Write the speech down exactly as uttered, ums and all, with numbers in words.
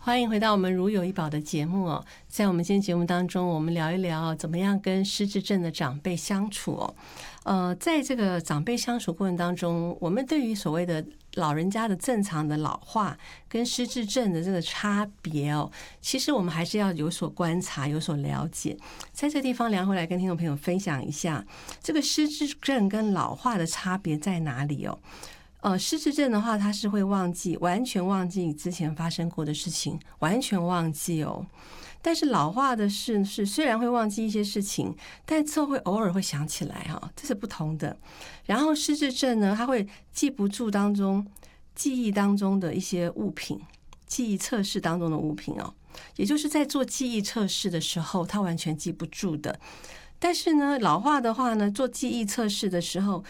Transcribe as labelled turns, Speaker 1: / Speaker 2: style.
Speaker 1: 欢迎回到我们如有一宝的节目哦。在我们今天节目当中，我们聊一聊怎么样跟失智症的长辈相处哦。呃，在这个长辈相处过程当中，我们对于所谓的老人家的正常的老化跟失智症的这个差别哦，其实我们还是要有所观察，有所了解。在这地方，梁会来跟听众朋友分享一下，这个失智症跟老化的差别在哪里哦。呃，失智症的话，他是会忘记，完全忘记之前发生过的事情，完全忘记哦。但是老化的是是虽然会忘记一些事情，但之后会偶尔会想起来哈，这是不同的。然后失智症呢，他会记不住当中记忆当中的一些物品，记忆测试当中的物品哦，也就是在做记忆测试的时候，他完全记不住的。但是呢，老化的话呢，做记忆测试的时候，